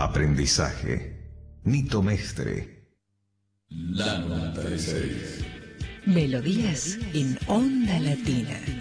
Aprendizaje. Nito Mestre. La 96. Melodías en Onda Latina.